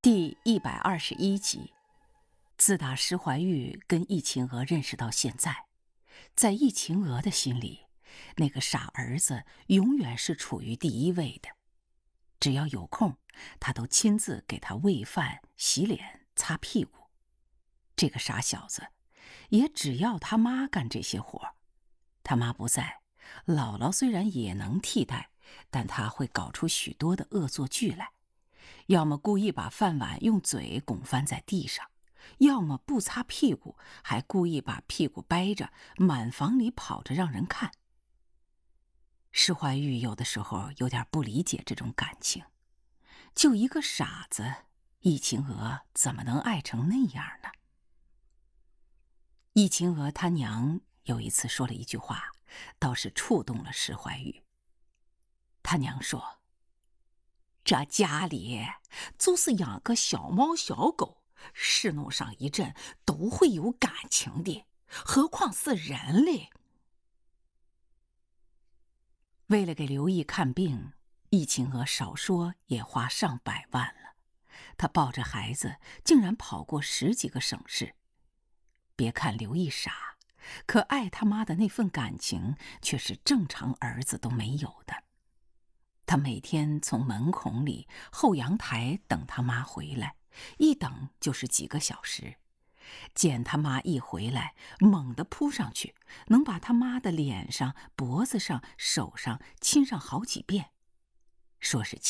第121集。自打施怀玉跟易秦娥认识到现在，在易秦娥的心里，那个傻儿子永远是处于第一位的。只要有空，他都亲自给他喂饭、洗脸、擦屁股。这个傻小子，也只要他妈干这些活。他妈不在，姥姥虽然也能替代，但他会搞出许多的恶作剧来。要么故意把饭碗用嘴拱翻在地上，要么不擦屁股，还故意把屁股掰着，满房里跑着让人看。施怀玉有的时候有点不理解这种感情，就一个傻子，易秦娥怎么能爱成那样呢？易秦娥她娘有一次说了一句话，倒是触动了施怀玉。他娘说：“这家里就是养个小猫小狗，侍弄上一阵都会有感情的，何况是人类。”为了给刘毅看病，易秦娥少说也花上百万了。她抱着孩子，竟然跑过10几个省市。别看刘毅傻，可爱他妈的那份感情却是正常儿子都没有的。他每天从门孔里、后阳台等他妈回来，一等就是几个小时。见他妈一回来，猛地扑上去，能把他妈的脸上、脖子上、手上亲上好几遍，说是